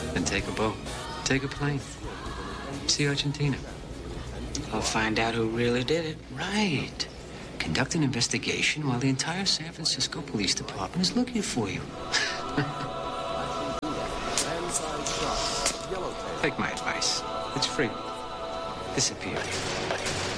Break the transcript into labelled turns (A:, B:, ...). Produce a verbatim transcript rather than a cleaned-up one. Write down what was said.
A: Then take a boat. Take a plane. See Argentina.
B: I'll find out who really did it.
A: Right. Conduct an investigation while the entire San Francisco Police Department is looking for you. Take my advice. It's free. Disappear.